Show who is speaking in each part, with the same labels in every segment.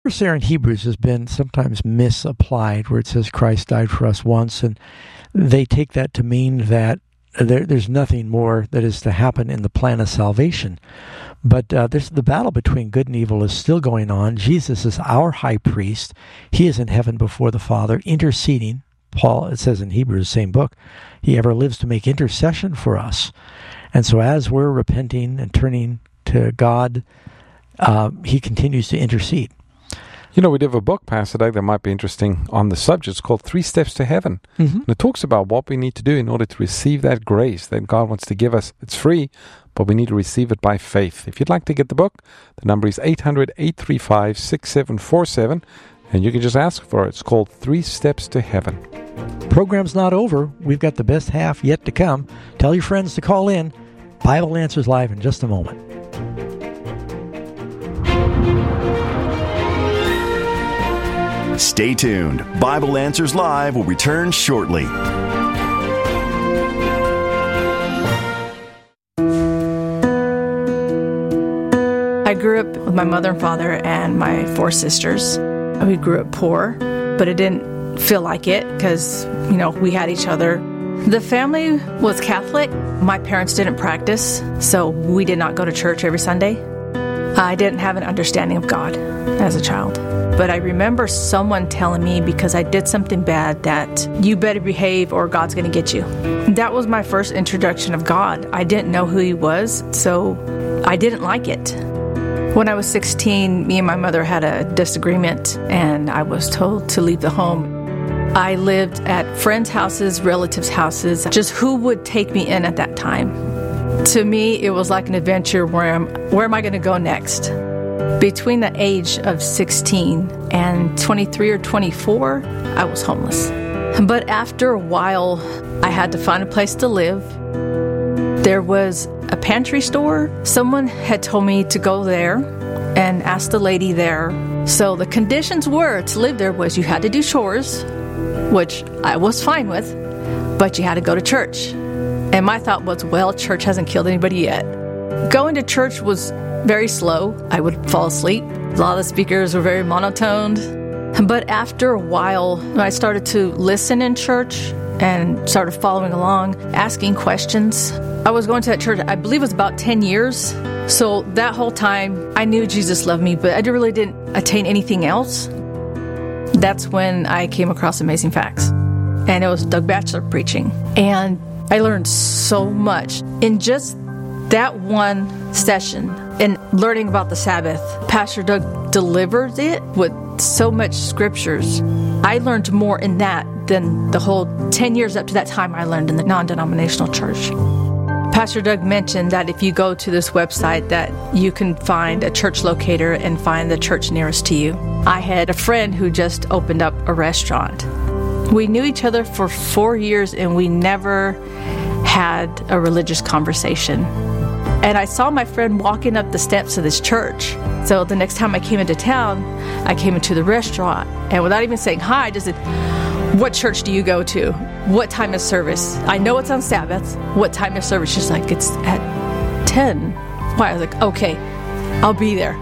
Speaker 1: verse there in Hebrews has been sometimes misapplied, where it says Christ died for us once, and they take that to mean that there's nothing more that is to happen in the plan of salvation. But the battle between good and evil is still going on. Jesus is our high priest. He is in heaven before the Father, interceding. Paul, it says in Hebrews, same book, he ever lives to make intercession for us. And so as we're repenting and turning to God, he continues to intercede.
Speaker 2: You know, we have a book, Pastor Doug, that might be interesting on the subject. It's called 3 Steps to Heaven. Mm-hmm. And it talks about what we need to do in order to receive that grace that God wants to give us. It's free, but we need to receive it by faith. If you'd like to get the book, the number is 800-835-6747, and you can just ask for it. It's called 3 Steps to Heaven.
Speaker 1: Program's not over. We've got the best half yet to come. Tell your friends to call in. Bible Answers Live in just a moment.
Speaker 3: Stay tuned. Bible Answers Live will return shortly.
Speaker 4: I grew up with my mother and father and my 4 sisters. We grew up poor, but it didn't feel like it because, we had each other. The family was Catholic. My parents didn't practice, so we did not go to church every Sunday. I didn't have an understanding of God as a child. But I remember someone telling me, because I did something bad, that you better behave or God's going to get you. That was my first introduction of God. I didn't know who He was, so I didn't like it. When I was 16, me and my mother had a disagreement, and I was told to leave the home. I lived at friends' houses, relatives' houses, just who would take me in at that time. To me, it was like an adventure. Where am I going to go next? Between the age of 16 and 23 or 24, I was homeless. But after a while, I had to find a place to live. There was a pantry store. Someone had told me to go there and ask the lady there. So the conditions were to live there was you had to do chores, which I was fine with, but you had to go to church. And my thought was, well, church hasn't killed anybody yet. Going to church was very slow. I would fall asleep. A lot of the speakers were very monotoned. But after a while, I started to listen in church and started following along, asking questions. I was going to that church, I believe it was about 10 years. So that whole time, I knew Jesus loved me, but I really didn't attain anything else. That's when I came across Amazing Facts. And it was Doug Batchelor preaching. And I learned so much in just that one session and learning about the Sabbath. Pastor Doug delivered it with so much scriptures. I learned more in that than the whole 10 years up to that time I learned in the non-denominational church. Pastor Doug mentioned that if you go to this website that you can find a church locator and find the church nearest to you. I had a friend who just opened up a restaurant. We knew each other for 4 years and we never had a religious conversation. And I saw my friend walking up the steps of this church. So the next time I came into town, I came into the restaurant. And without even saying hi, I just said, what church do you go to? What time is service? I know it's on Sabbath. What time is service? She's like, it's at 10. Why? I was like, okay, I'll be there.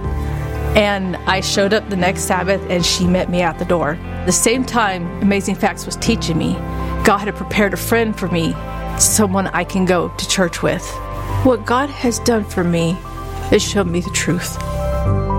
Speaker 4: And I showed up the next Sabbath and she met me at the door. The same time Amazing Facts was teaching me, God had prepared a friend for me, someone I can go to church with. What God has done for me is shown me the truth.